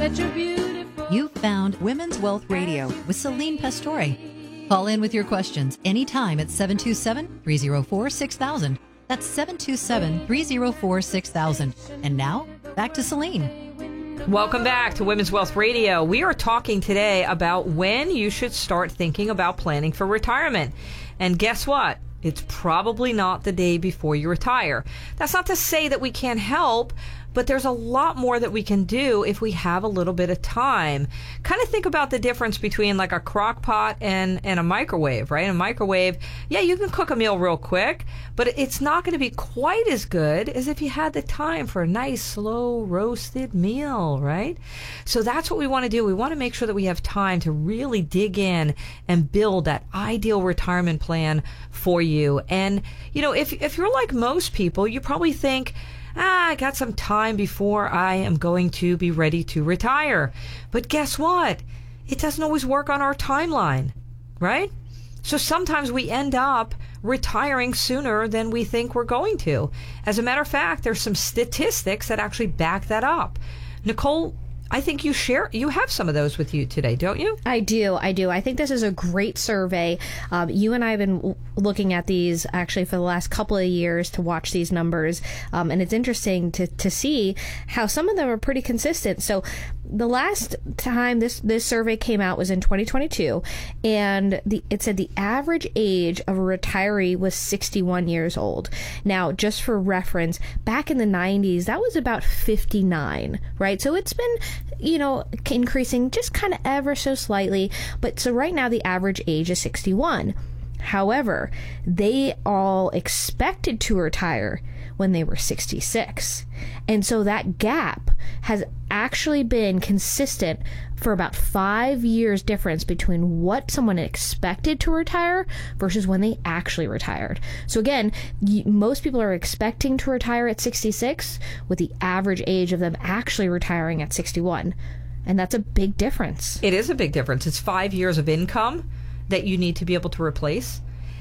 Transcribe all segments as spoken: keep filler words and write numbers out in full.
that you're beautiful. You found Women's Wealth Radio with Celine Pastore. Call in with your questions anytime at seven two seven, three zero four, six thousand. That's seven two seven, three zero four, six thousand. And now, back to Celine. Welcome back to Women's Wealth Radio. We are talking today about when you should start thinking about planning for retirement. And guess what? It's probably not the day before you retire. That's not to say that we can't help, but there's a lot more that we can do if we have a little bit of time. Kind of think about the difference between like a crock pot and, and a microwave, right? A microwave, yeah, you can cook a meal real quick, but it's not going to be quite as good as if you had the time for a nice, slow, roasted meal, right? So that's what we want to do. We want to make sure that we have time to really dig in and build that ideal retirement plan for you. And, you know, if if you're like most people, you probably think, ah, I got some time before I am going to be ready to retire. But guess what? It doesn't always work on our timeline, right? So sometimes we end up retiring sooner than we think we're going to. As a matter of fact, there's some statistics that actually back that up. Nicole, I think you share, you have some of those with you today, don't you? I do. I do. I think this is a great survey. Um, you and I have been w- looking at these actually for the last couple of years to watch these numbers. Um, and it's interesting to, to see how some of them are pretty consistent. So the last time this, this survey came out was in twenty twenty-two, and the, it said the average age of a retiree was sixty-one years old. Now, just for reference, back in the nineties, that was about fifty-nine, right? So it's been, you know, increasing just kind of ever so slightly. But so right now, the average age is sixty-one. However, they all expected to retire when they were sixty-six. And so that gap has actually been consistent for about five years difference between what someone expected to retire versus when they actually retired. So again, most people are expecting to retire at sixty-six, with the average age of them actually retiring at sixty-one. And that's a big difference. It is a big difference. It's five years of income that you need to be able to replace.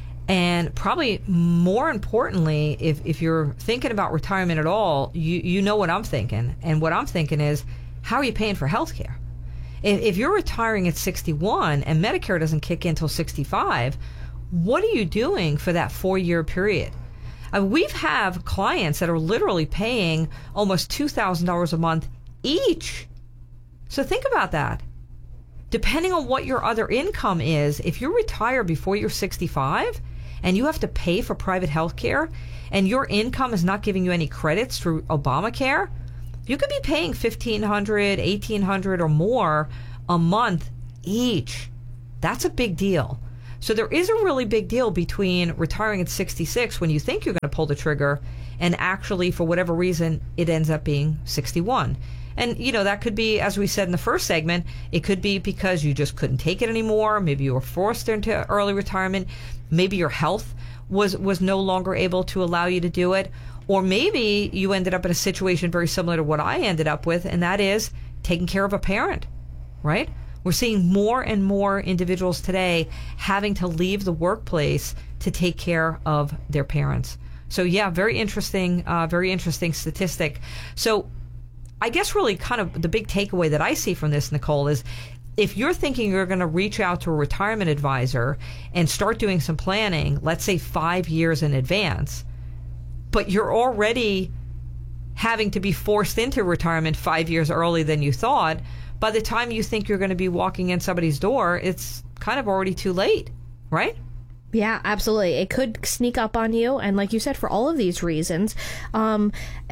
And probably more importantly, if, if you're thinking about retirement at all, you, you know what I'm thinking. And what I'm thinking is, how are you paying for health care? If, if you're retiring at sixty-one and Medicare doesn't kick in until sixty-five, what are you doing for that four-year period? Uh, we've have clients that are literally paying almost two thousand dollars a month each. So think about that. Depending on what your other income is, if you retire before you're sixty-five and you have to pay for private health care and your income is not giving you any credits through Obamacare, you could be paying fifteen hundred dollars, eighteen hundred dollars or more a month each. That's a big deal. So there is a really big deal between retiring at sixty-six when you think you're going to pull the trigger and actually, for whatever reason, it ends up being sixty-one. And, you know, that could be, as we said in the first segment, it could be because you just couldn't take it anymore. Maybe you were forced into early retirement. Maybe your health was, was no longer able to allow you to do it. Or maybe you ended up in a situation very similar to what I ended up with, and that is taking care of a parent, right? We're seeing more and more individuals today having to leave the workplace to take care of their parents. So, yeah, very interesting, uh, very interesting statistic. So I guess really kind of the big takeaway that I see from this, Nicole, is if you're thinking you're going to reach out to a retirement advisor and start doing some planning, let's say five years in advance, but you're already having to be forced into retirement five years earlier than you thought, by the time you think you're going to be walking in somebody's door, it's kind of already too late, right? Yeah, absolutely. It could sneak up on you. And like you said, for all of these reasons. Um,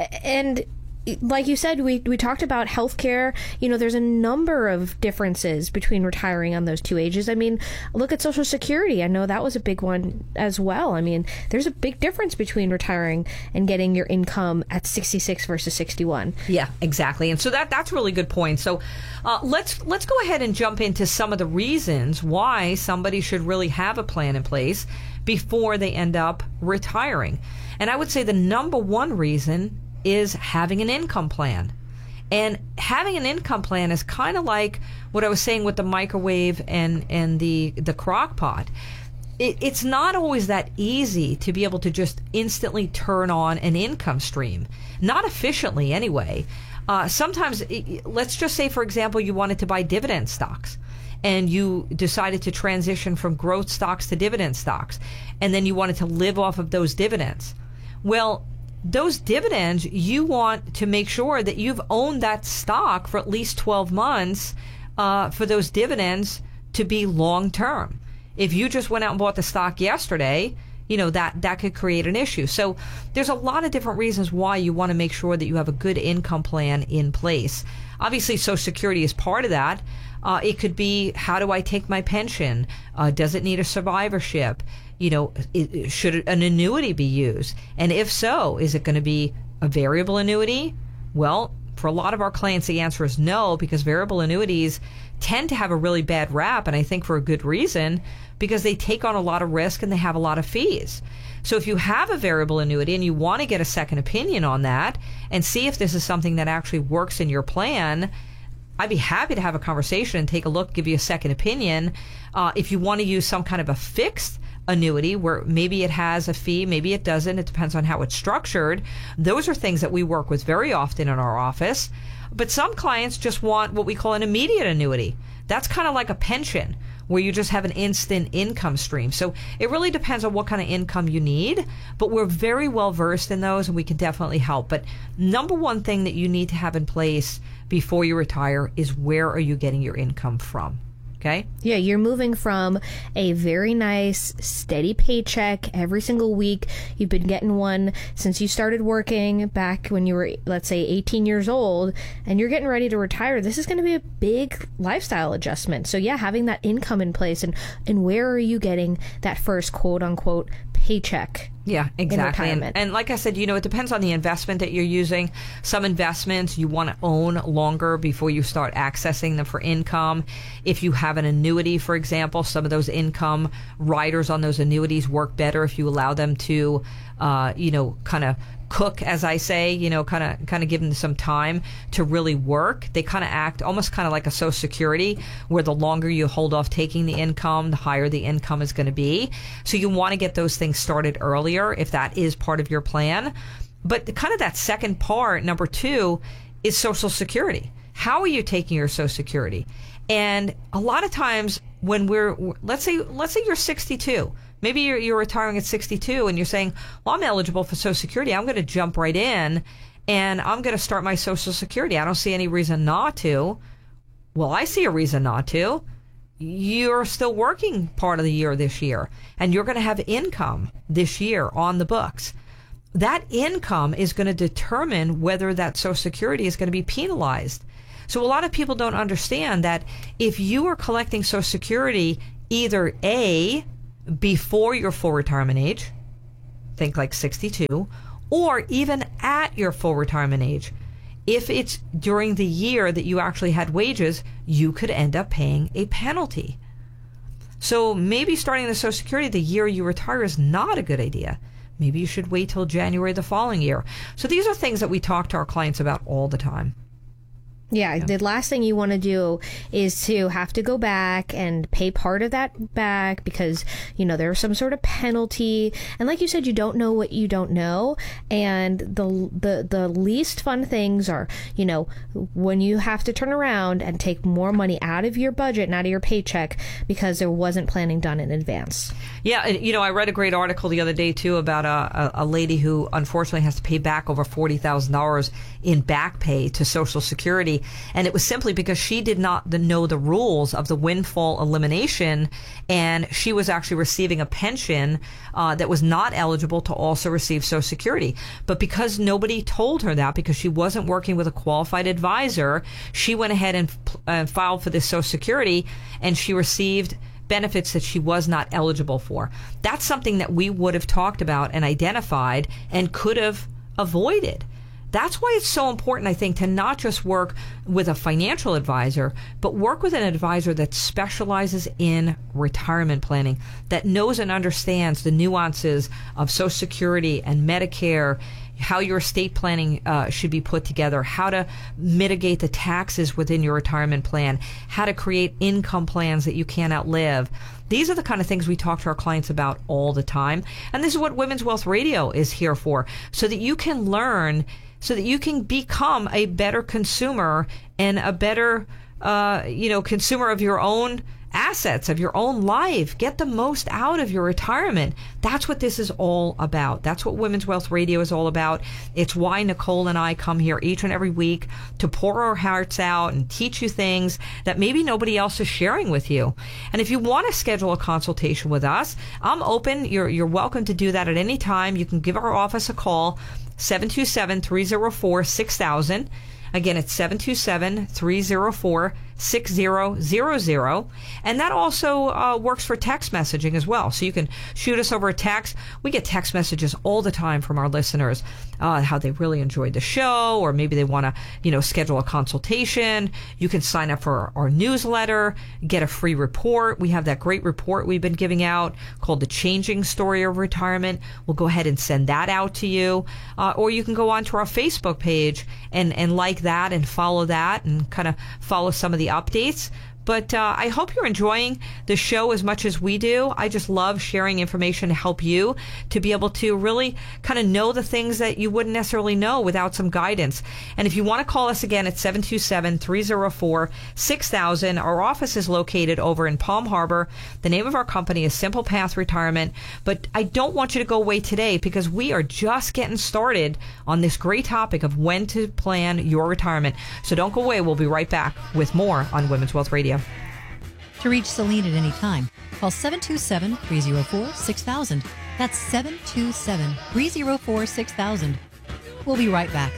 and like you said, we we talked about healthcare. You know, there's a number of differences between retiring on those two ages. I mean, look at Social Security. I know that was a big one as well. I mean, there's a big difference between retiring and getting your income at sixty-six versus sixty-one. Yeah, exactly. And so that that's a really good point. So uh, let's let's go ahead and jump into some of the reasons why somebody should really have a plan in place before they end up retiring. And I would say the number one reason is having an income plan. And having an income plan is kind of like what I was saying with the microwave and, and the, the crock pot. It, it's not always that easy to be able to just instantly turn on an income stream. Not efficiently anyway. Uh, sometimes, let's just say, for example, you wanted to buy dividend stocks and you decided to transition from growth stocks to dividend stocks, and then you wanted to live off of those dividends. Well, those dividends, you want to make sure that you've owned that stock for at least twelve months uh, for those dividends to be long term. If you just went out and bought the stock yesterday, you know, that, that could create an issue. So there's a lot of different reasons why you want to make sure that you have a good income plan in place. Obviously, Social Security is part of that. Uh, it could be, how do I take my pension? Uh, does it need a survivorship? You know, it, should an annuity be used? And if so, is it going to be a variable annuity? Well, for a lot of our clients, the answer is no, because variable annuities tend to have a really bad rap, and I think for a good reason, because they take on a lot of risk and they have a lot of fees. So if you have a variable annuity and you want to get a second opinion on that and see if this is something that actually works in your plan, I'd be happy to have a conversation and take a look, give you a second opinion. Uh, if you want to use some kind of a fixed annuity where maybe it has a fee, maybe it doesn't, it depends on how it's structured. Those are things that we work with very often in our office. But some clients just want what we call an immediate annuity. That's kind of like a pension where you just have an instant income stream. So it really depends on what kind of income you need, but we're very well versed in those and we can definitely help. But number one thing that you need to have in place before you retire is, where are you getting your income from? Okay. Yeah, you're moving from a very nice, steady paycheck every single week. You've been getting one since you started working back when you were, let's say, eighteen years old, and you're getting ready to retire. This is going to be a big lifestyle adjustment. So yeah, having that income in place, and, and where are you getting that first quote unquote paycheck? Yeah, exactly. And, and like I said, you know, it depends on the investment that you're using. Some investments you want to own longer before you start accessing them for income. If you have an annuity, for example, some of those income riders on those annuities work better if you allow them to, uh, you know, kind of cook, as I say, you know, kind of kind of give them some time to really work. They kind of act almost kind of like a Social Security, where the longer you hold off taking the income, the higher the income is going to be. So you want to get those things started earlier if that is part of your plan. But the, kind of that second part, number two, is Social Security. How are you taking your Social Security? And a lot of times when we're, let's say, let's say you're sixty-two. Maybe you're, you're retiring at sixty-two and you're saying, well, I'm eligible for Social Security. I'm going to jump right in and I'm going to start my Social Security. I don't see any reason not to. Well, I see a reason not to. You're still working part of the year this year, and you're going to have income this year on the books. That income is going to determine whether that Social Security is going to be penalized. So a lot of people don't understand that if you are collecting Social Security, either A, before your full retirement age, think like sixty-two, or even at your full retirement age, if it's during the year that you actually had wages, you could end up paying a penalty. So maybe starting the Social Security the year you retire is not a good idea. Maybe you should wait till January the following year. So these are things that we talk to our clients about all the time. Yeah, yeah, the last thing you want to do is to have to go back and pay part of that back because, you know, there's some sort of penalty. And like you said, you don't know what you don't know. And the the the least fun things are, you know, when you have to turn around and take more money out of your budget and out of your paycheck because there wasn't planning done in advance. Yeah, you know, I read a great article the other day, too, about a, a, a lady who unfortunately has to pay back over forty thousand dollars in back pay to Social Security. And it was simply because she did not know the rules of the windfall elimination, and she was actually receiving a pension uh, that was not eligible to also receive Social Security. But because nobody told her that, because she wasn't working with a qualified advisor, she went ahead and uh, filed for this Social Security, and she received benefits that she was not eligible for. That's something that we would have talked about and identified and could have avoided. That's why it's so important, I think, to not just work with a financial advisor, but work with an advisor that specializes in retirement planning, that knows and understands the nuances of Social Security and Medicare, how your estate planning uh, should be put together, how to mitigate the taxes within your retirement plan, how to create income plans that you can't outlive. These are the kind of things we talk to our clients about all the time. And this is what Women's Wealth Radio is here for, so that you can learn so that you can become a better consumer and a better, uh, you know, consumer of your own assets, of your own life. Get the most out of your retirement. That's what this is all about. That's what Women's Wealth Radio is all about. It's why Nicole and I come here each and every week to pour our hearts out and teach you things that maybe nobody else is sharing with you. And if you want to schedule a consultation with us, I'm open. You're, you're welcome to do that at any time. You can give our office a call, seven two seven, three oh four, six thousand. Again, it's seven two seven, three oh four, six zero zero zero. And that also uh, works for text messaging as well. So you can shoot us over a text. We get text messages all the time from our listeners, uh, how they really enjoyed the show, or maybe they want to, you know, schedule a consultation. You can sign up for our, our newsletter, get a free report. We have that great report we've been giving out called The Changing Story of Retirement. We'll go ahead and send that out to you. Uh, or you can go onto our Facebook page and, and like that and follow that and kind of follow some of the updates. But uh, I hope you're enjoying the show as much as we do. I just love sharing information to help you to be able to really kind of know the things that you wouldn't necessarily know without some guidance. And if you want to call us again at seven two seven, three oh four, six thousand, our office is located over in Palm Harbor. The name of our company is Simple Path Retirement. But I don't want you to go away today because we are just getting started on this great topic of when to plan your retirement. So don't go away. We'll be right back with more on Women's Wealth Radio. To reach Celine at any time, call seven two seven, three oh four, six thousand. That's seven two seven, three oh four, six thousand. We'll be right back.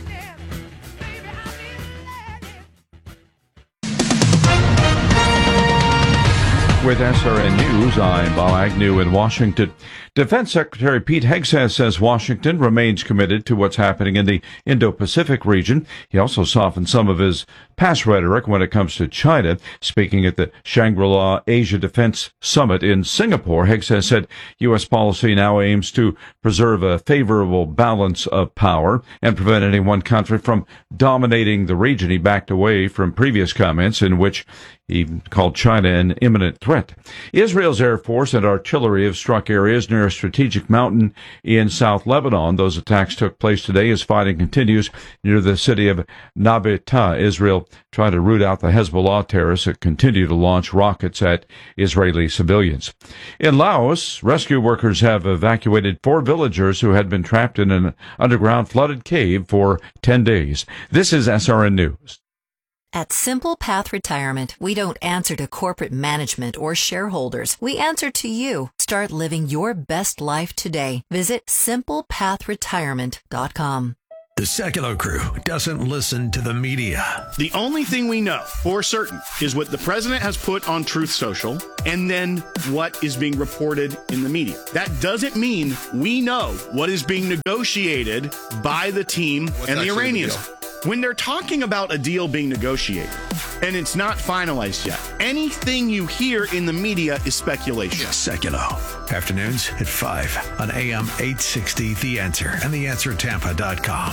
With S R N News, I'm Bob Agnew in Washington. Defense Secretary Pete Hegseth says Washington remains committed to what's happening in the Indo-Pacific region. He also softened some of his past rhetoric when it comes to China. Speaking at the Shangri-La Asia Defense Summit in Singapore, Hegseth said U S policy now aims to preserve a favorable balance of power and prevent any one country from dominating the region. He backed away from previous comments in which he called China an imminent threat. Israel's Air Force and artillery have struck areas near a strategic mountain in South Lebanon. Those attacks took place today as fighting continues near the city of Nabita. Israel tried to root out the Hezbollah terrorists that continue to launch rockets at Israeli civilians. In Laos, rescue workers have evacuated four villagers who had been trapped in an underground flooded cave for ten days. This is S R N News. At Simple Path Retirement, we don't answer to corporate management or shareholders. We answer to you. Start living your best life today. Visit simple path retirement dot com. The Secular Crew doesn't listen to the media. The only thing we know for certain is what the president has put on Truth Social and then what is being reported in the media. That doesn't mean we know what is being negotiated by the team What's and the Iranians. The when they're talking about a deal being negotiated and it's not finalized yet, anything you hear in the media is speculation. Yes. Secular. Afternoons at five on A M eight sixty The Answer and the answer tampa dot com.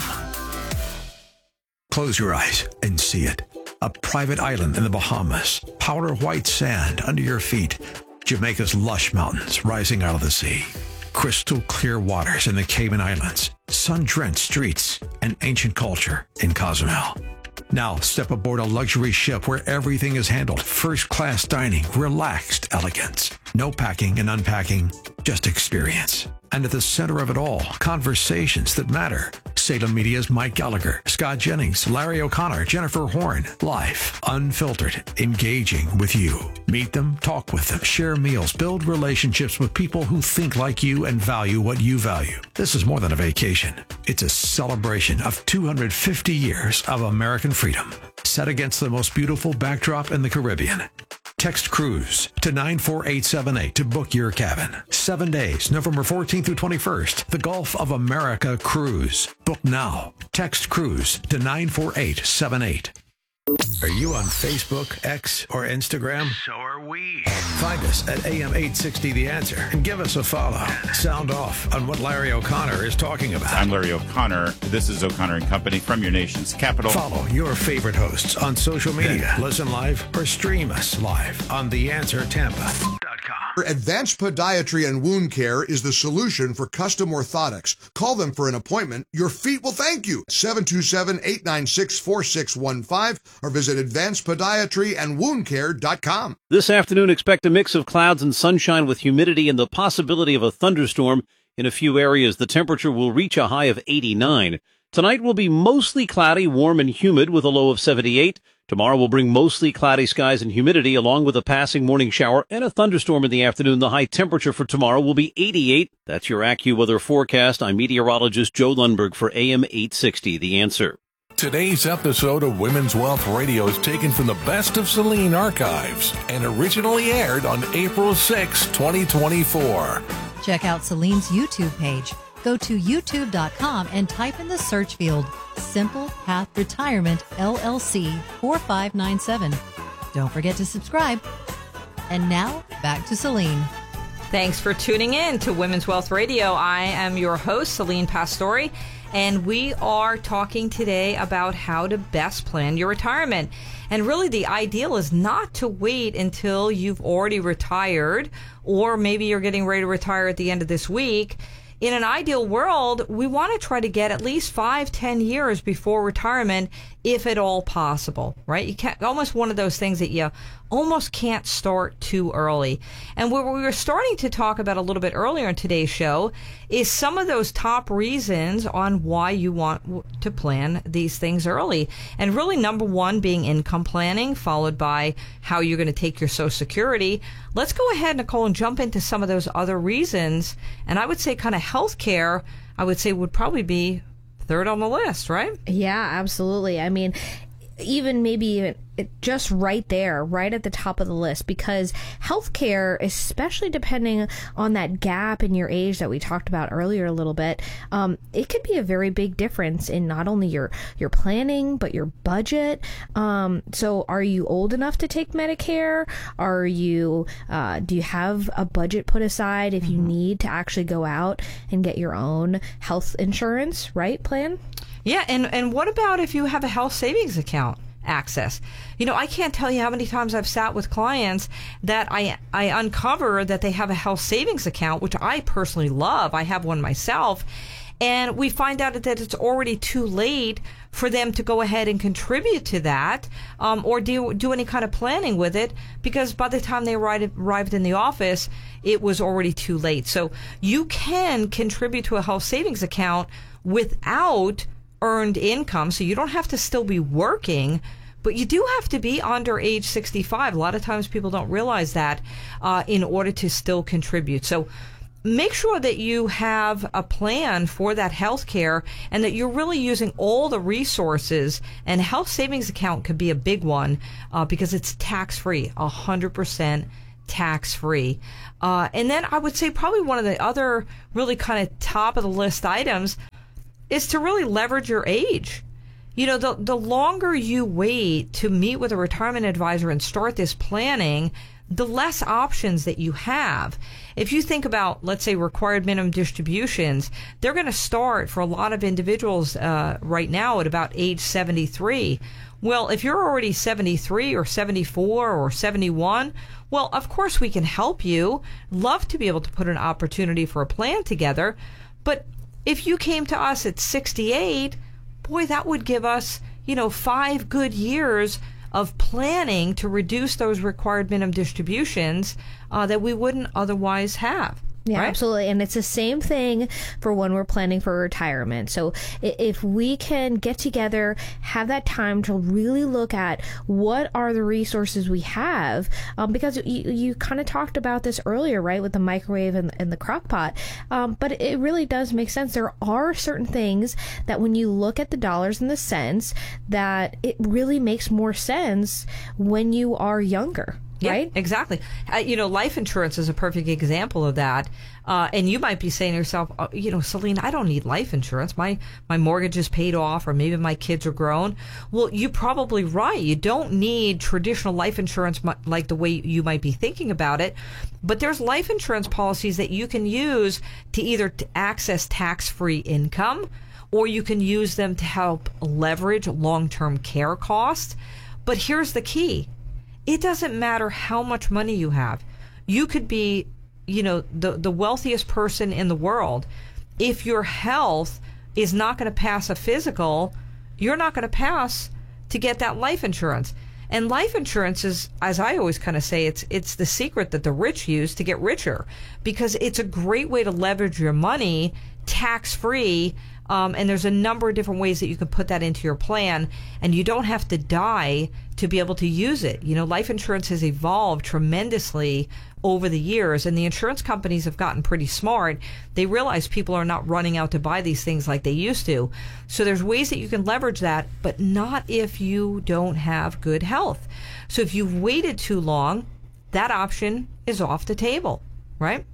Close your eyes and see it. A private island in the Bahamas. Powder white sand under your feet. Jamaica's lush mountains rising out of the sea. Crystal clear waters in the Cayman Islands, sun-drenched streets, and ancient culture in Cozumel. Now step aboard a luxury ship where everything is handled. First-class dining, relaxed elegance. No packing and unpacking, just experience. And at the center of it all, conversations that matter. Salem Media's Mike Gallagher, Scott Jennings, Larry O'Connor, Jennifer Horn. Live, unfiltered, engaging with you. Meet them, talk with them, share meals, build relationships with people who think like you and value what you value. This is more than a vacation. It's a celebration of two hundred fifty years of American freedom, set against the most beautiful backdrop in the Caribbean. Text CRUISE to nine four eight seven eight to book your cabin. Seven days, November fourteenth through twenty-first. The Gulf of America Cruise. Book now. Text CRUISE to nine four eight seven eight. Are you on Facebook, X, or Instagram? So are we. Find us at A M eight sixty The Answer and give us a follow. Sound off on what Larry O'Connor is talking about. I'm Larry O'Connor. This is O'Connor and Company from your nation's capital. Follow your favorite hosts on social media. Listen live or stream us live on the answer tampa dot com. Advanced Podiatry and Wound Care is the solution for custom orthotics. Call them for an appointment. Your feet will thank you. seven two seven, eight nine six, four six one five or visit advanced podiatry and wound care dot com. This afternoon, expect a mix of clouds and sunshine with humidity and the possibility of a thunderstorm in a few areas. The temperature will reach a high of eighty-nine. Tonight will be mostly cloudy, warm and humid with a low of seventy-eight. Tomorrow will bring mostly cloudy skies and humidity along with a passing morning shower and a thunderstorm in the afternoon. The high temperature for tomorrow will be eighty-eight. That's your AccuWeather forecast. I'm meteorologist Joe Lundberg for A M eight sixty, The Answer. Today's episode of Women's Wealth Radio is taken from the Best of Celine archives and originally aired on April sixth, twenty twenty-four. Check out Celine's YouTube page. Go to youtube dot com and type in the search field Simple Path Retirement L L C four five nine seven. Don't forget to subscribe. And now, back to Celine. Thanks for tuning in to Women's Wealth Radio. I am your host, Celine Pastore, and we are talking today about how to best plan your retirement. And really, the ideal is not to wait until you've already retired, or maybe you're getting ready to retire at the end of this week. In an ideal world, we want to try to get at least five, ten years before retirement, if at all possible, right? You can't, almost one of those things that you almost can't start too early. And what we were starting to talk about a little bit earlier in today's show is some of those top reasons on why you want to plan these things early. And really, number one being income planning, followed by how you're going to take your Social Security. Let's go ahead, Nicole, and jump into some of those other reasons. And I would say kind of healthcare, I would say would probably be third on the list, right? Yeah, absolutely. I mean, even maybe it, just right there, right at the top of the list, because healthcare, especially depending on that gap in your age that we talked about earlier a little bit, um, it could be a very big difference in not only your, your planning, but your budget. Um, so are you old enough to take Medicare? Are you, uh, do you have a budget put aside if you mm-hmm. need to actually go out and get your own health insurance, right, plan? Yeah, and, and what about if you have a health savings account access? You know, I can't tell you how many times I've sat with clients that I I uncover that they have a health savings account, which I personally love. I have one myself. And we find out that it's already too late for them to go ahead and contribute to that um, or do, do any kind of planning with it, because by the time they arrived, arrived in the office, it was already too late. So you can contribute to a health savings account without earned income, so you don't have to still be working, but you do have to be under age sixty-five. A lot of times people don't realize that uh, in order to still contribute. So make sure that you have a plan for that health care and that you're really using all the resources, and health savings account could be a big one uh, because it's tax-free, one hundred percent tax-free. Uh, and then I would say probably one of the other really kind of top of the list items is to really leverage your age. You know, the the longer you wait to meet with a retirement advisor and start this planning, the less options that you have. If you think about, let's say, required minimum distributions, they're going to start for a lot of individuals uh, right now at about age seventy-three. Well, if you're already seventy-three or seventy-four or seventy-one, well, of course we can help you. Love to be able to put an opportunity for a plan together. But if you came to us at sixty-eight, boy, that would give us, you know, five good years of planning to reduce those required minimum distributions uh, that we wouldn't otherwise have. Yeah, right? Absolutely. And it's the same thing for when we're planning for retirement. So if we can get together, have that time to really look at what are the resources we have, um, because you, you kind of talked about this earlier, right, with the microwave and, and the crock pot. Um, but it really does make sense. There are certain things that when you look at the dollars and the cents, that it really makes more sense when you are younger. Yeah, right? Exactly. Uh, you know, life insurance is a perfect example of that. Uh, and you might be saying to yourself, oh, you know, Celine, I don't need life insurance. My my mortgage is paid off, or maybe my kids are grown. Well, you're probably right. You don't need traditional life insurance like the way you might be thinking about it. But there's life insurance policies that you can use to either to access tax-free income, or you can use them to help leverage long-term care costs. But here's the key. It doesn't matter how much money you have. you could be, you know, the, the wealthiest person in the world. If your health is not going to pass a physical, you're not going to pass to get that life insurance. And life insurance is, as I always kind of say, it's it's the secret that the rich use to get richer, because it's a great way to leverage your money tax-free. Um, and there's a number of different ways that you can put that into your plan, and you don't have to die to be able to use it. You know, life insurance has evolved tremendously over the years, and the insurance companies have gotten pretty smart. They realize people are not running out to buy these things like they used to. So there's ways that you can leverage that, but not if you don't have good health. So if you've waited too long, that option is off the table, right?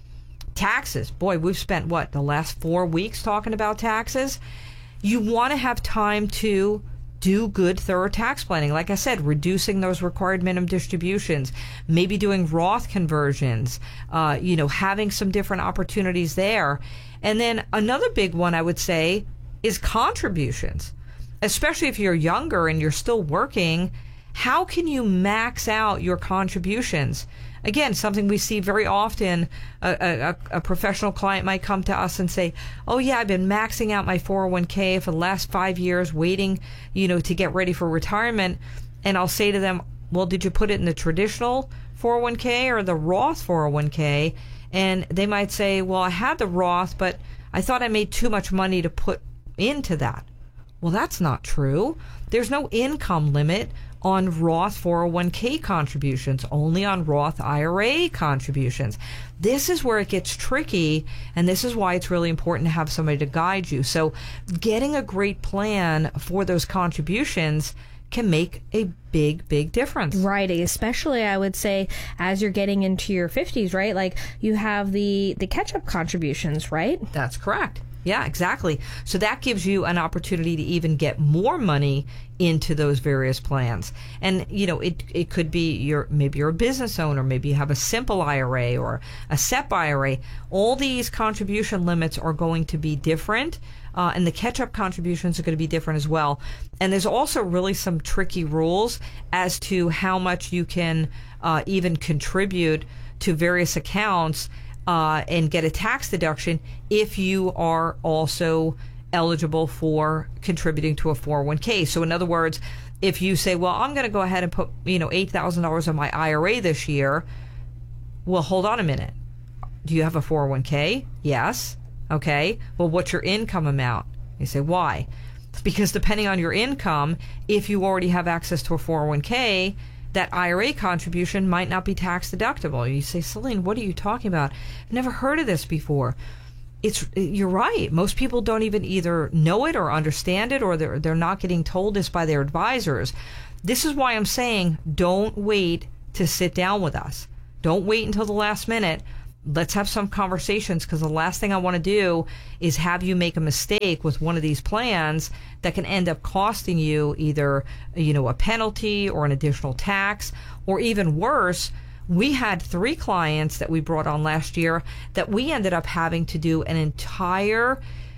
Taxes. Boy, we've spent, what, the last four weeks talking about taxes? You want to have time to do good, thorough tax planning. Like I said, reducing those required minimum distributions, maybe doing Roth conversions, uh, you know, having some different opportunities there. And then another big one I would say is contributions. Especially if you're younger and you're still working, how can you max out your contributions? Again, something we see very often, a, a, a professional client might come to us and say, oh yeah, I've been maxing out my four oh one k for the last five years, waiting, you know, to get ready for retirement. And I'll say to them, well, did you put it in the traditional four oh one k or the Roth four oh one k? And they might say, well, I had the Roth, but I thought I made too much money to put into that. Well, that's not true. There's no income limit on Roth four oh one k contributions, only on Roth I R A contributions. This is where it gets tricky, and this is why it's really important to have somebody to guide you. So getting a great plan for those contributions can make a big, big difference. Right. Especially, I would say, as you're getting into your fifties, right? Like, you have the, the catch-up contributions, right? That's correct. Yeah, exactly. So that gives you an opportunity to even get more money into those various plans. And, you know, it it could be your, maybe you're a business owner, maybe you have a simple I R A or a S E P I R A. All these contribution limits are going to be different. Uh, and the catch-up contributions are going to be different as well. And there's also really some tricky rules as to how much you can uh, even contribute to various accounts uh, and get a tax deduction if you are also eligible for contributing to a four oh one k. So in other words, if you say, well, I'm going to go ahead and put, you know, eight thousand dollars on my I R A this year, well, hold on a minute. Do you have a four oh one k? Yes. Okay. Well, what's your income amount? You say, why? Because depending on your income, if you already have access to a four oh one k, that I R A contribution might not be tax deductible. You say, Celine, what are you talking about? I've never heard of this before. It's, you're right. Most people don't even either know it or understand it, or they're, they're not getting told this by their advisors. This is why I'm saying don't wait to sit down with us. Don't wait until the last minute. Let's have some conversations, because the last thing I want to do is have you make a mistake with one of these plans that can end up costing you either, you know, a penalty or an additional tax, or even worse. We had three clients that we brought on last year that we ended up having to do an entire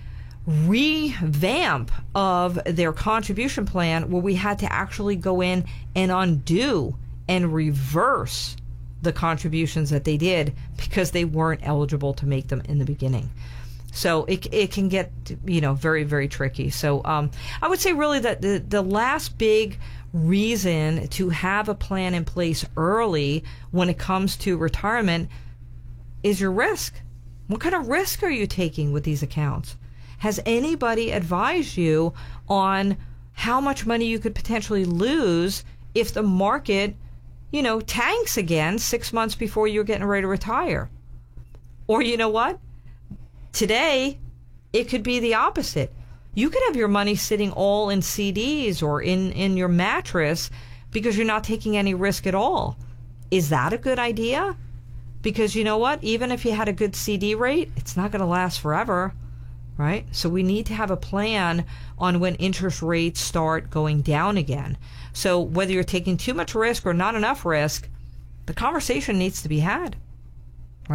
revamp of their contribution plan, where we had to actually go in and undo and reverse the contributions that they did because they weren't eligible to make them in the beginning. So it it can get, you know, very, very tricky. So um, I would say really that the, the last big reason to have a plan in place early when it comes to retirement is your risk. What kind of risk are you taking with these accounts? Has anybody advised you on how much money you could potentially lose if the market, you know, tanks again six months before you're getting ready to retire? Or you know what? Today, it could be the opposite. You could have your money sitting all in C Ds or in, in your mattress because you're not taking any risk at all. Is that a good idea? Because you know what? Even if you had a good C D rate, it's not going to last forever, right? So we need to have a plan on when interest rates start going down again. So whether you're taking too much risk or not enough risk, the conversation needs to be had, right? Yeah.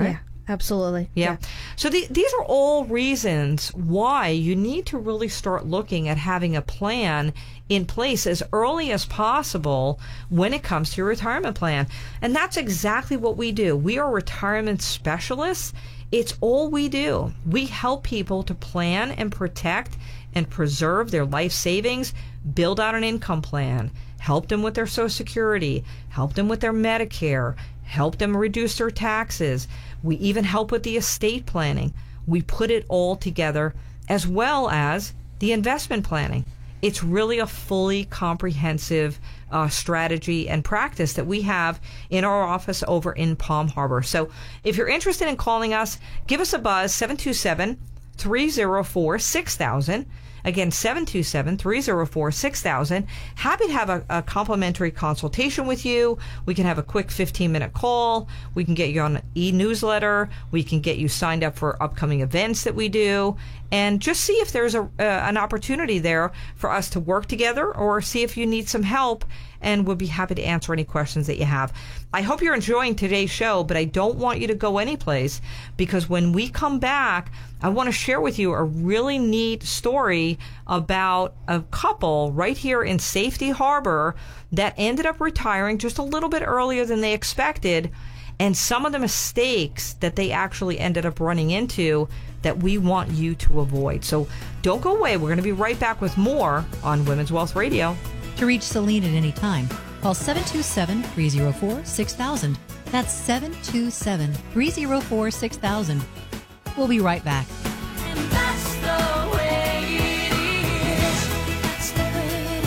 Absolutely. Yeah. yeah. So the, these are all reasons why you need to really start looking at having a plan in place as early as possible when it comes to your retirement plan. And that's exactly what we do. We are retirement specialists. It's all we do. We help people to plan and protect and preserve their life savings, build out an income plan, help them with their Social Security, help them with their Medicare, help them reduce their taxes. We even help with the estate planning. We put it all together, as well as the investment planning. It's really a fully comprehensive uh, strategy and practice that we have in our office over in Palm Harbor. So if you're interested in calling us, give us a buzz, seven two seven, three oh four, six thousand. Again, seven two seven, three oh four, six thousand. Happy to have a, a complimentary consultation with you. We can have a quick fifteen-minute call. We can get you on an e-newsletter. We can get you signed up for upcoming events that we do. And just see if there's a, uh, an opportunity there for us to work together, or see if you need some help, and we'll be happy to answer any questions that you have. I hope you're enjoying today's show, but I don't want you to go anyplace, because when we come back, I want to share with you a really neat story about a couple right here in Safety Harbor that ended up retiring just a little bit earlier than they expected, and some of the mistakes that they actually ended up running into that we want you to avoid. So don't go away. We're going to be right back with more on Women's Wealth Radio. To reach Celine at any time, call seven two seven, three oh four, six thousand. That's seven two seven, three oh four, six thousand. We'll be right back. And that's the way it is. That's the way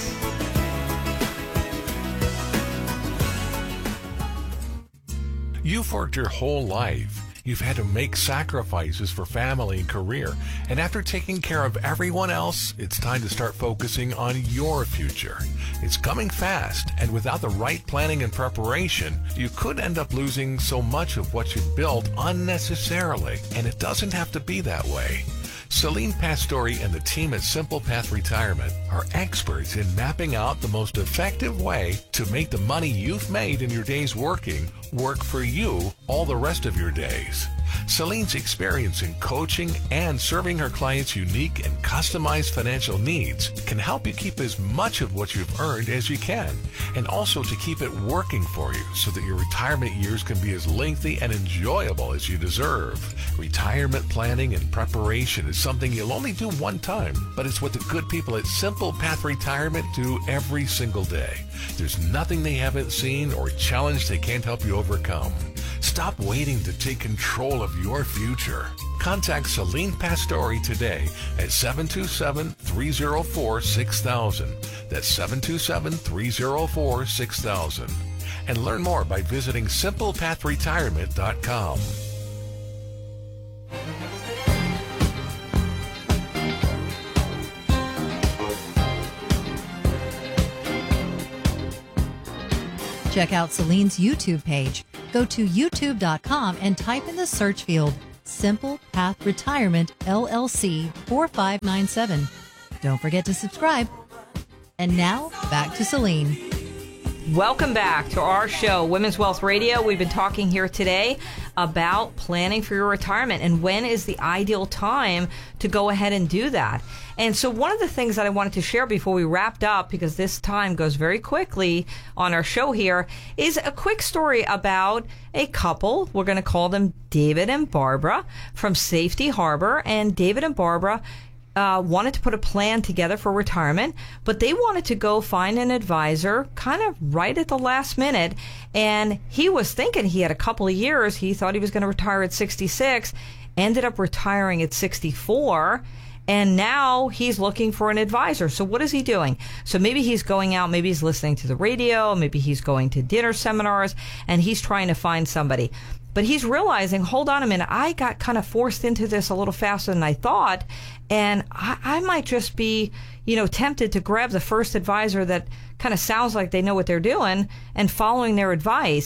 it is. You've worked your whole life. You've had to make sacrifices for family and career. And after taking care of everyone else, it's time to start focusing on your future. It's coming fast, and without the right planning and preparation, you could end up losing so much of what you've built unnecessarily. And it doesn't have to be that way. Celine Pastore and the team at Simple Path Retirement are experts in mapping out the most effective way to make the money you've made in your days working work for you all the rest of your days. Celine's experience in coaching and serving her clients' unique and customized financial needs can help you keep as much of what you've earned as you can, and also to keep it working for you so that your retirement years can be as lengthy and enjoyable as you deserve. Retirement planning and preparation is something you'll only do one time, but it's what the good people at Simple Path Retirement do every single day. There's nothing they haven't seen or challenge they can't help you overcome. Stop waiting to take control of your future. Contact Celine Pastore today at seven two seven, three oh four, six thousand. That's seven two seven, three oh four, six thousand. And learn more by visiting simple path retirement dot com. Check out Celine's YouTube page. Go to youtube dot com and type in the search field Simple Path Retirement L L C four five nine seven. Don't forget to subscribe. And now, back to Celine. Welcome back to our show, Women's Wealth Radio. We've been talking here today about planning for your retirement and when is the ideal time to go ahead and do that. And so one of the things that I wanted to share before we wrapped up, because this time goes very quickly on our show here, is a quick story about a couple. We're going to call them David and Barbara from Safety Harbor. And David and Barbara Uh, wanted to put a plan together for retirement, but they wanted to go find an advisor kind of right at the last minute. And he was thinking he had a couple of years. He thought he was going to retire at sixty-six, ended up retiring at sixty-four. And now he's looking for an advisor. So what is he doing? So maybe he's going out, maybe he's listening to the radio, maybe he's going to dinner seminars, and he's trying to find somebody. But he's realizing, hold on a minute, I got kind of forced into this a little faster than I thought, and I, I might just be, you know, tempted to grab the first advisor that kind of sounds like they know what they're doing and following their advice.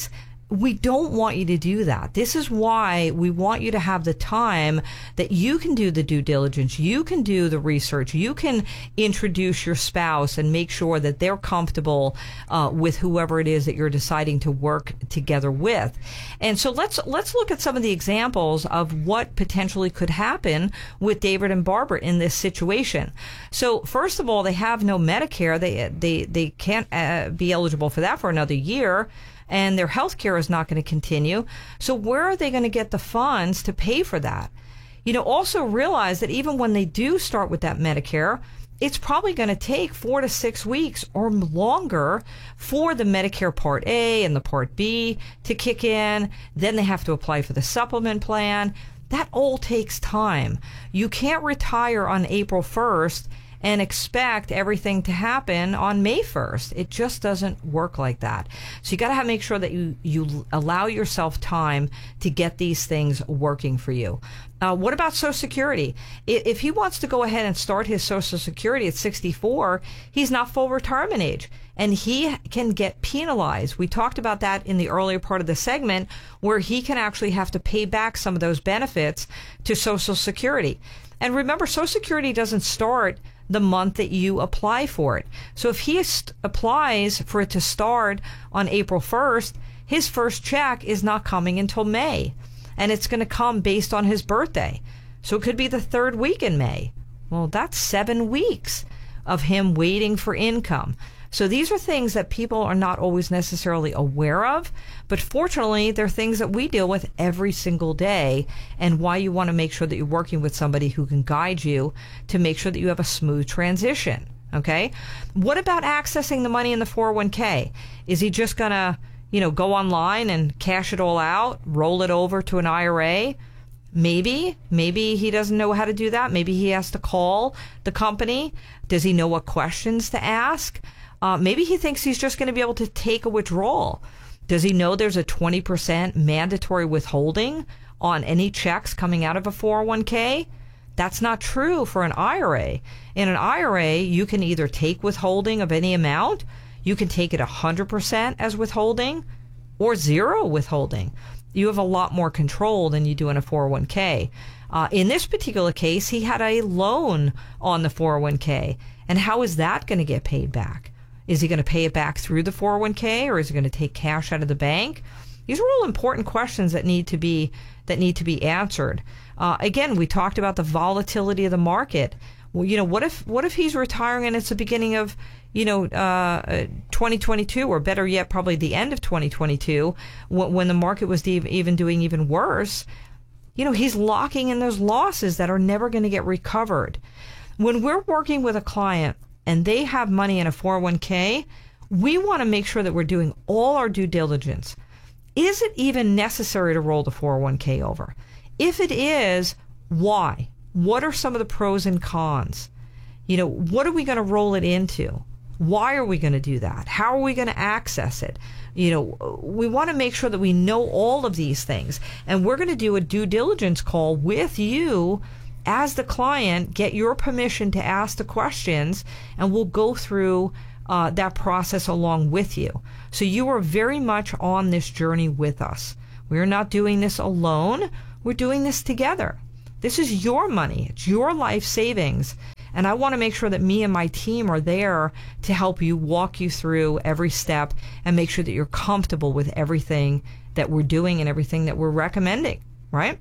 we don't want you to do that. This is why we want you to have the time that you can do the due diligence, you can do the research, you can introduce your spouse and make sure that they're comfortable uh, with whoever it is that you're deciding to work together with. And so let's let's look at some of the examples of what potentially could happen with David and Barbara in this situation. So first of all, they have no Medicare. They they they can't uh, be eligible for that for another year. And their health care is not going to continue. So where are they going to get the funds to pay for that? You know, also realize that even when they do start with that Medicare, it's probably going to take four to six weeks or longer for the Medicare Part A and the Part B to kick in. Then they have to apply for the supplement plan. That all takes time. You can't retire on April first and expect everything to happen on May first. It just doesn't work like that. So you got to have make sure that you, you allow yourself time to get these things working for you. Uh, what about Social Security? If he wants to go ahead and start his Social Security at sixty-four, he's not full retirement age, and he can get penalized. We talked about that in the earlier part of the segment, where he can actually have to pay back some of those benefits to Social Security. And remember, Social Security doesn't start the month that you apply for it. So if he st- applies for it to start on April first, his first check is not coming until May. And it's going to come based on his birthday. So it could be the third week in May. Well, that's seven weeks of him waiting for income. So these are things that people are not always necessarily aware of, but fortunately, they're things that we deal with every single day, and why you want to make sure that you're working with somebody who can guide you to make sure that you have a smooth transition. Okay? What about accessing the money in the four oh one k? Is he just going to, you know, go online and cash it all out, roll it over to an I R A? Maybe. Maybe he doesn't know how to do that. Maybe he has to call the company. Does he know what questions to ask? Uh, maybe he thinks he's just going to be able to take a withdrawal. Does he know there's a twenty percent mandatory withholding on any checks coming out of a four oh one k? That's not true for an I R A. In an I R A, you can either take withholding of any amount, you can take it one hundred percent as withholding, or zero withholding. You have a lot more control than you do in a four oh one k. Uh, in this particular case, he had a loan on the four oh one k. And how is that going to get paid back? Is he going to pay it back through the four oh one k, or is he going to take cash out of the bank? These are all important questions that need to be that need to be answered. Uh, again, we talked about the volatility of the market. Well, you know, what if what if he's retiring and it's the beginning of, you know, uh, twenty twenty-two, or better yet, probably the end of twenty twenty-two, when, when the market was even doing even worse? You know, he's locking in those losses that are never going to get recovered. When we're working with a client and they have money in a four oh one k, we want to make sure that we're doing all our due diligence. Is it even necessary to roll the four oh one k over? If it is, why? What are some of the pros and cons? You know, what are we going to roll it into? Why are we going to do that? How are we going to access it? You know, we want to make sure that we know all of these things. And we're going to do a due diligence call with you as the client, get your permission to ask the questions, and we'll go through uh, that process along with you. So you are very much on this journey with us. We're not doing this alone. We're doing this together. This is your money. It's your life savings. And I want to make sure that me and my team are there to help you, walk you through every step, and make sure that you're comfortable with everything that we're doing and everything that we're recommending, right?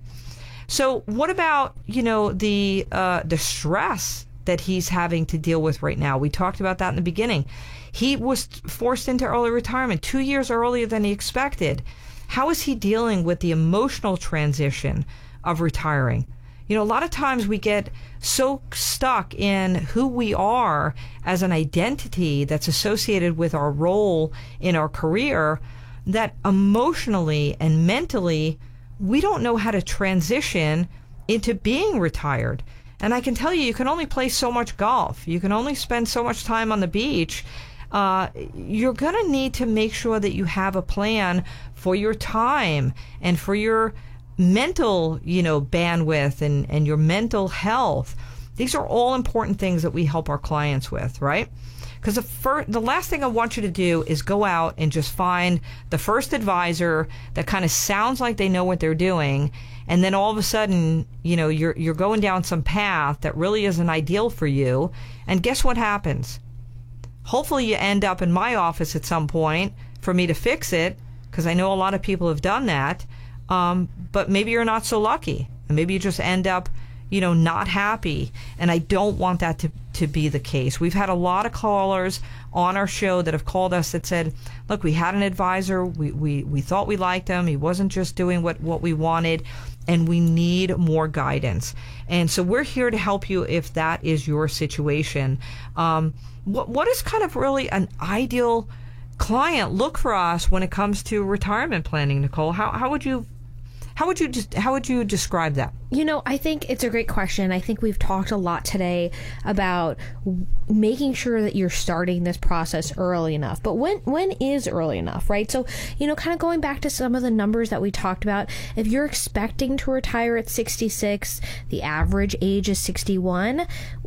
So what about, you know, the uh, the stress that he's having to deal with right now? We talked about that in the beginning. He was forced into early retirement two years earlier than he expected. How is he dealing with the emotional transition of retiring? You know, a lot of times we get so stuck in who we are as an identity that's associated with our role in our career that emotionally and mentally we don't know how to transition into being retired. And I can tell you, you can only play so much golf. You can only spend so much time on the beach. Uh, you're going to need to make sure that you have a plan for your time and for your mental, you know, bandwidth and, and your mental health. These are all important things that we help our clients with, right? Because the, fir- the last thing I want you to do is go out and just find the first advisor that kind of sounds like they know what they're doing, and then all of a sudden, you know, you're you're going down some path that really isn't ideal for you. And guess what happens? Hopefully you end up in my office at some point for me to fix it, because I know a lot of people have done that. Um, but maybe you're not so lucky, and maybe you just end up, you know, not happy. And I don't want that to, to be the case. We've had a lot of callers on our show that have called us that said, look, we had an advisor. We, we, we thought we liked him. He wasn't just doing what, what we wanted, and we need more guidance. And so we're here to help you if that is your situation. Um, what, what is kind of really an ideal client look for us when it comes to retirement planning, Nicole? How, how would you How would you just how would you describe that? You know, I think it's a great question. I think we've talked a lot today about w- making sure that you're starting this process early enough. But when when is early enough, right? So, you know, kind of going back to some of the numbers that we talked about, if you're expecting to retire at sixty-six, the average age is sixty-one.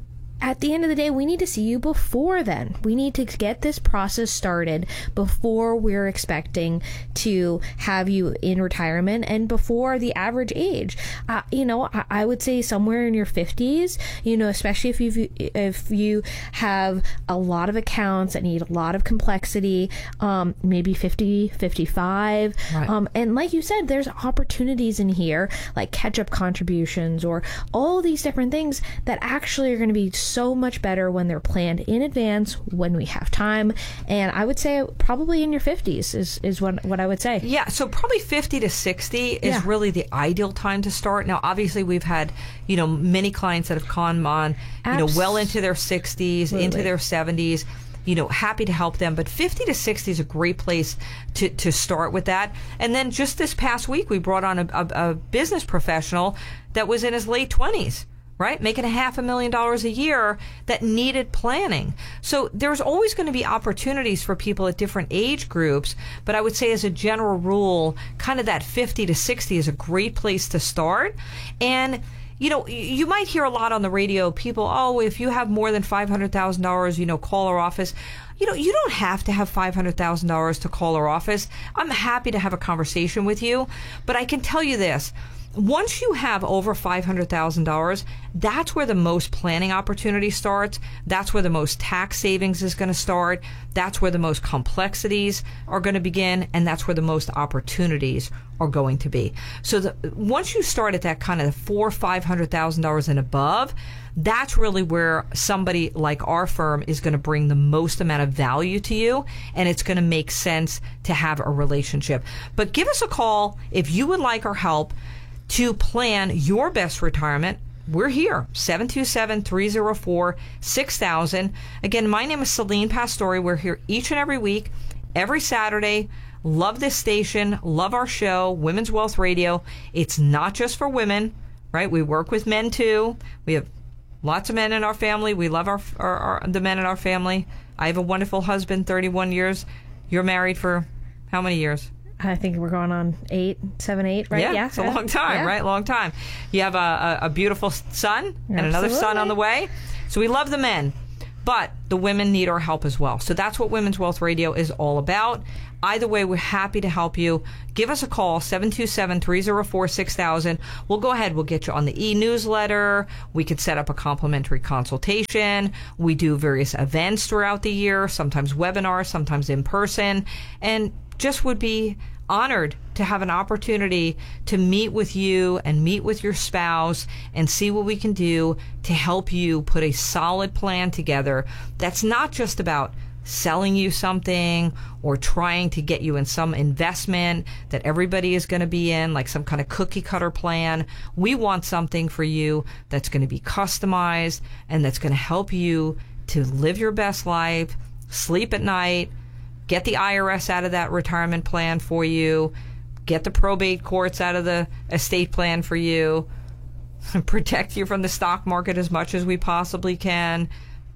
At the end of the day, we need to see you before then. We need to get this process started before we're expecting to have you in retirement and before the average age. Uh, you know, I, I would say somewhere in your fifties, you know, especially if you if you have a lot of accounts that need a lot of complexity, um, maybe fifty, fifty-five. Right. Um, and like you said, there's opportunities in here like catch-up contributions or all these different things that actually are going to be so much better when they're planned in advance, when we have time. And I would say probably in your fifties is, is what, what I would say. Yeah, so probably fifty to sixty is Yeah. really the ideal time to start. Now, obviously, we've had, you know, many clients that have come on, you know, well into their sixties, into Absolutely. their seventies. You know, happy to help them. But fifty to sixty is a great place to, to start with that. And then just this past week, we brought on a, a, a business professional that was in his late twenties. Right? Making a half a million dollars a year that needed planning. So there's always going to be opportunities for people at different age groups. But I would say as a general rule, kind of that fifty to sixty is a great place to start. And you know, you might hear a lot on the radio, people, oh, if you have more than five hundred thousand dollars, you know, call our office. You know, you don't have to have five hundred thousand dollars to call our office. I'm happy to have a conversation with you. But I can tell you this. Once you have over five hundred thousand dollars, that's where the most planning opportunity starts. That's where the most tax savings is going to start. That's where the most complexities are going to begin. And that's where the most opportunities are going to be. So the, once you start at that kind of four or five hundred thousand dollars and above, that's really where somebody like our firm is going to bring the most amount of value to you, and it's going to make sense to have a relationship. But give us a call if you would like our help to plan your best retirement. We're here, seven two seven, three oh four, six thousand. Again, my name is Celine Pastore. We're here each and every week, every Saturday. Love this station, love our show, Women's Wealth Radio. It's not just for women, right? We work with men too. We have lots of men in our family. We love our, our, our the men in our family. I have a wonderful husband, thirty-one years. You're married for how many years? I think we're going on eight, seven, eight, right? Yeah, Yeah, it's a yeah. long time, Yeah. right? Long time. You have a, a, a beautiful son and another son on the way. So we love the men, but the women need our help as well. So that's what Women's Wealth Radio is all about. Either way, we're happy to help you. Give us a call, seven two seven, three oh four, six thousand. We'll go ahead. We'll get you on the e-newsletter. We could set up a complimentary consultation. We do various events throughout the year, sometimes webinars, sometimes in person, and just would be honored to have an opportunity to meet with you and meet with your spouse and see what we can do to help you put a solid plan together that's not just about selling you something or trying to get you in some investment that everybody is going to be in, like some kind of cookie cutter plan. We want something for you that's going to be customized and that's going to help you to live your best life, sleep at night, get the I R S out of that retirement plan for you, get the probate courts out of the estate plan for you, protect you from the stock market as much as we possibly can,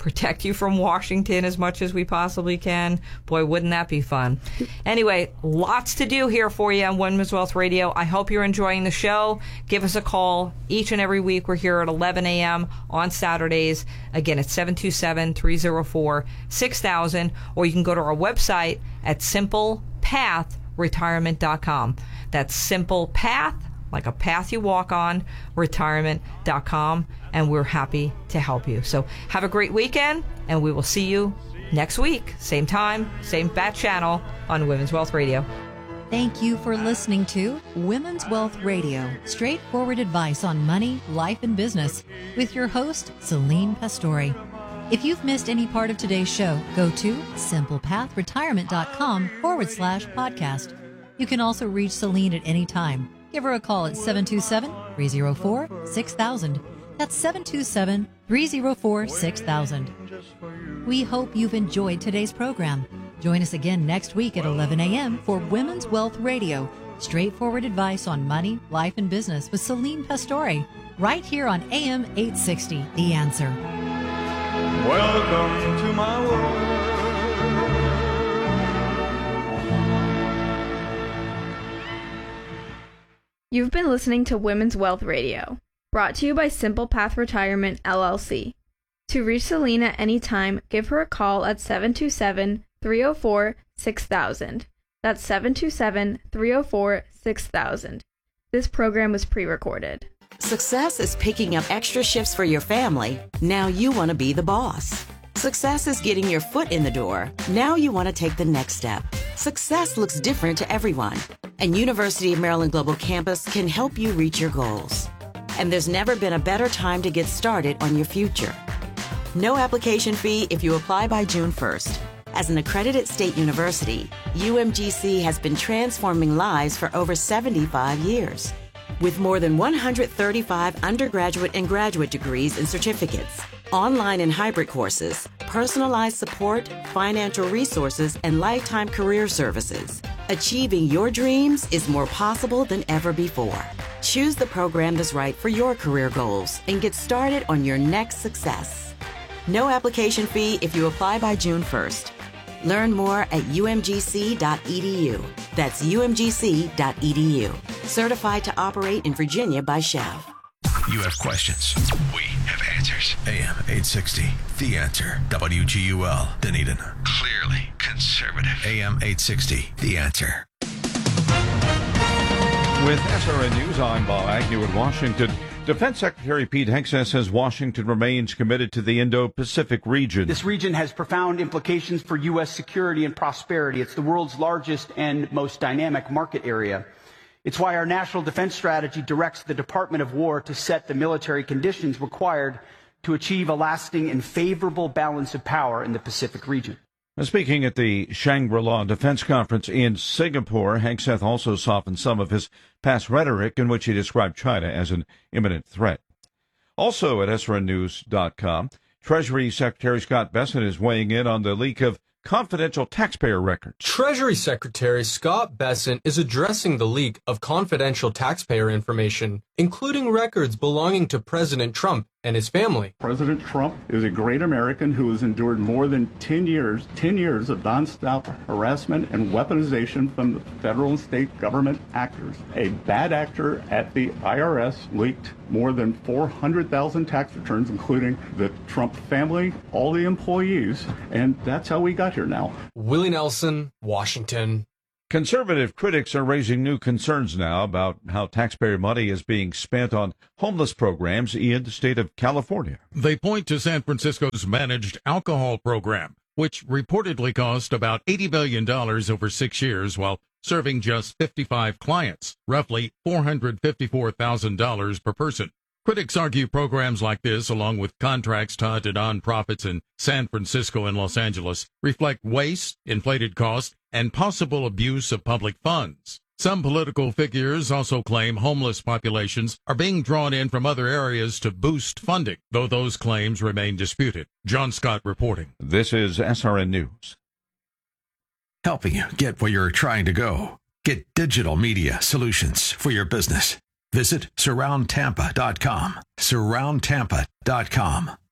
protect you from Washington as much as we possibly can. Boy, wouldn't that be fun. Anyway, lots to do here for you on Women's Wealth Radio. I hope you're enjoying the show. Give us a call each and every week. We're here at eleven a.m. on Saturdays. Again, it's seven two seven, three oh four, six thousand, or you can go to our website at simple path retirement dot com. That's Simple Path, like a path you walk on, retirement dot com, and we're happy to help you. So have a great weekend, and we will see you next week. Same time, same bat channel on Women's Wealth Radio. Thank you for listening to Women's Wealth Radio, straightforward advice on money, life, and business, with your host, Celine Pastore. If you've missed any part of today's show, go to simplepathretirement.com forward slash podcast. You can also reach Celine at any time. Give her a call at seven two seven, three oh four, six thousand. That's seven two seven, three oh four, six thousand. We hope you've enjoyed today's program. Join us again next week at eleven a.m. for Women's Wealth Radio, straightforward advice on money, life, and business with Celine Pastore, right here on A M eight sixty, The Answer. Welcome to my world. You've been listening to Women's Wealth Radio, brought to you by Simple Path Retirement, L L C. To reach Celine at any time, give her a call at seven two seven, three oh four, six thousand. That's seven two seven, three oh four, six thousand. This program was pre-recorded. Success is picking up extra shifts for your family. Now you want to be the boss. Success is getting your foot in the door. Now you want to take the next step. Success looks different to everyone, and University of Maryland Global Campus can help you reach your goals. And there's never been a better time to get started on your future. No application fee if you apply by June first. As an accredited state university, U M G C has been transforming lives for over seventy-five years. With more than one hundred thirty-five undergraduate and graduate degrees and certificates, online and hybrid courses, personalized support, financial resources, and lifetime career services, achieving your dreams is more possible than ever before. Choose the program that's right for your career goals and get started on your next success. No application fee if you apply by June first. Learn more at U M G C dot E D U. That's U M G C dot E D U. Certified to operate in Virginia by Chev. You have questions. We have answers. A M eight sixty, The Answer. W G U L, Dunedin. Clearly conservative. A M eight sixty, The Answer. With S R N News, I'm Bob Agnew in Washington. Defense Secretary Pete Hegseth says Washington remains committed to the Indo-Pacific region. This region has profound implications for U S security and prosperity. It's the world's largest and most dynamic market area. It's why our national defense strategy directs the Department of War to set the military conditions required to achieve a lasting and favorable balance of power in the Pacific region. Speaking at the Shangri-La Defense Conference in Singapore, Hegseth also softened some of his past rhetoric in which he described China as an imminent threat. Also at S R N news dot com, Treasury Secretary Scott Bessent is weighing in on the leak of confidential taxpayer records. Treasury Secretary Scott Bessent is addressing the leak of confidential taxpayer information, including records belonging to President Trump and his family. President Trump is a great American who has endured more than ten years, ten years of nonstop harassment and weaponization from the federal and state government actors. A bad actor at the I R S leaked more than four hundred thousand tax returns, including the Trump family, all the employees, and that's how we got here now. Willie Nelson, Washington. Conservative critics are raising new concerns now about how taxpayer money is being spent on homeless programs in the state of California. They point to San Francisco's managed alcohol program, which reportedly cost about eighty million dollars over six years while serving just fifty-five clients, roughly four hundred fifty-four thousand dollars per person. Critics argue programs like this, along with contracts tied to nonprofits in San Francisco and Los Angeles, reflect waste, inflated costs, and possible abuse of public funds. Some political figures also claim homeless populations are being drawn in from other areas to boost funding, though those claims remain disputed. John Scott reporting. This is S R N News. Helping you get where you're trying to go. Get digital media solutions for your business. Visit surround tampa dot com. surround tampa dot com.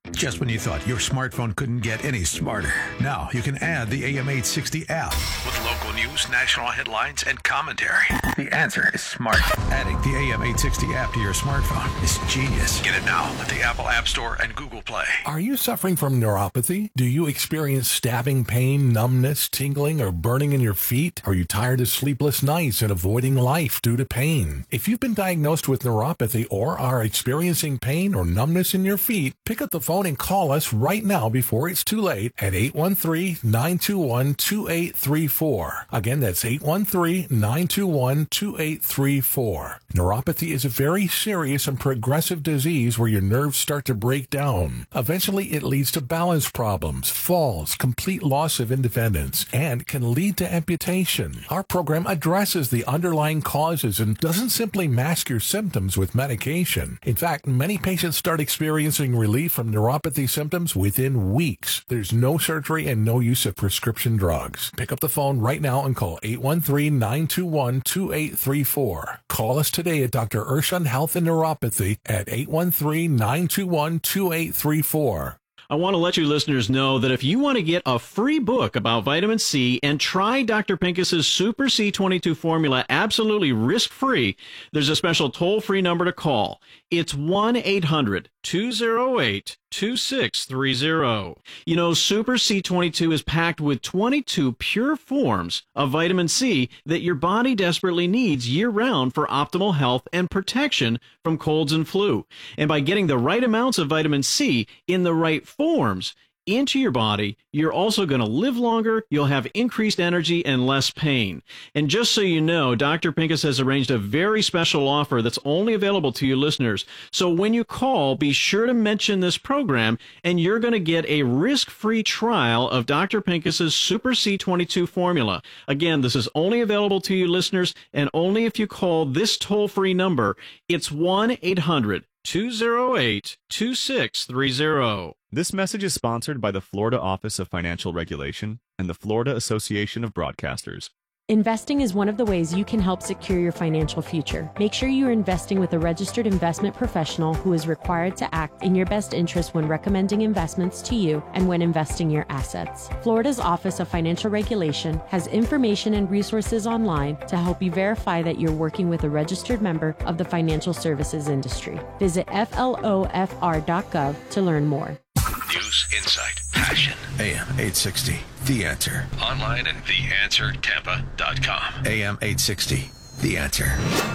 Just when you thought your smartphone couldn't get any smarter, now you can add the A M eight sixty app with local news, national headlines, and commentary. The answer is smart. Adding the A M eight sixty app to your smartphone is genius. Get it now at the Apple App Store and Google Play. Are you suffering from neuropathy? Do you experience stabbing pain, numbness, tingling, or burning in your feet? Are you tired of sleepless nights and avoiding life due to pain? If you've been diagnosed with neuropathy or are experiencing pain or numbness in your feet, pick up the phone and call us right now before it's too late at eight one three, nine two one, two eight three four. Again, that's eight one three, nine two one, two eight three four. Neuropathy is a very serious and progressive disease where your nerves start to break down. Eventually, it leads to balance problems, falls, complete loss of independence, and can lead to amputation. Our program addresses the underlying causes and doesn't simply mask your symptoms with medication. In fact, many patients start experiencing relief from neuropathy symptoms within weeks. There's no surgery and no use of prescription drugs. Pick up the phone right now and call eight one three, nine two one, two eight three four. Call us today at Doctor Urshan Health and Neuropathy at eight one three, nine two one, two eight three four. I want to let you listeners know that if you want to get a free book about vitamin C and try Doctor Pincus's Super C twenty-two formula absolutely risk-free, there's a special toll-free number to call. It's one eight hundred, two oh eight, two six three oh. You know, Super C twenty-two is packed with twenty-two pure forms of vitamin C that your body desperately needs year-round for optimal health and protection from colds and flu. And by getting the right amounts of vitamin C in the right forms into your body, you're also going to live longer, you'll have increased energy and less pain. And just so you know, Doctor Pincus has arranged a very special offer that's only available to you listeners. So when you call, be sure to mention this program, and you're going to get a risk-free trial of Doctor Pincus's Super C twenty-two formula. Again, this is only available to you listeners, and only if you call this toll-free number. It's one eight hundred, two oh eight, two six three oh. This message is sponsored by the Florida Office of Financial Regulation and the Florida Association of Broadcasters. Investing is one of the ways you can help secure your financial future. Make sure you are investing with a registered investment professional who is required to act in your best interest when recommending investments to you and when investing your assets. Florida's Office of Financial Regulation has information and resources online to help you verify that you're working with a registered member of the financial services industry. Visit F L O F R dot gov to learn more. News, insight, passion. A M eight sixty, The Answer. Online at the answer tampa dot com. A M eight sixty, The Answer.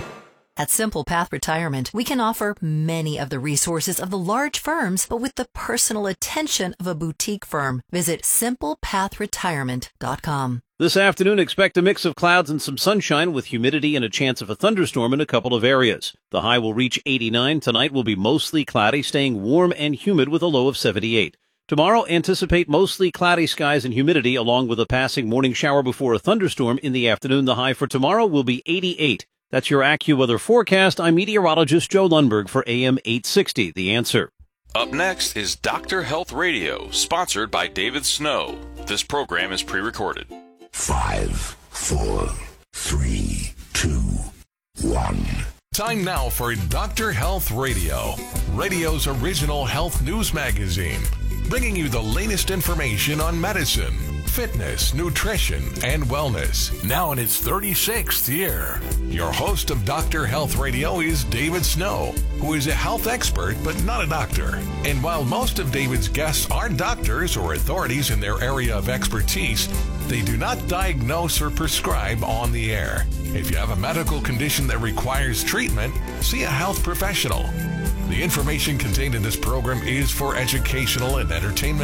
At Simple Path Retirement, we can offer many of the resources of the large firms, but with the personal attention of a boutique firm. Visit simple path retirement dot com. This afternoon, expect a mix of clouds and some sunshine with humidity and a chance of a thunderstorm in a couple of areas. The high will reach eighty-nine. Tonight will be mostly cloudy, staying warm and humid with a low of seventy-eight. Tomorrow, anticipate mostly cloudy skies and humidity, along with a passing morning shower before a thunderstorm in the afternoon. The high for tomorrow will be eighty-eight. That's your AccuWeather forecast. I'm meteorologist Joe Lundberg for A M eight sixty, The Answer. Up next is Doctor Health Radio, sponsored by David Snow. This program is pre-recorded. Five, four, three, two, one. Time now for Doctor Health Radio, radio's original health news magazine, bringing you the latest information on medicine, fitness, nutrition, and wellness. Now in its thirty-sixth year. Your host of Doctor Health Radio is David Snow, who is a health expert but not a doctor. And while most of David's guests are doctors or authorities in their area of expertise, they do not diagnose or prescribe on the air. If you have a medical condition that requires treatment, see a health professional. The information contained in this program is for educational and entertainment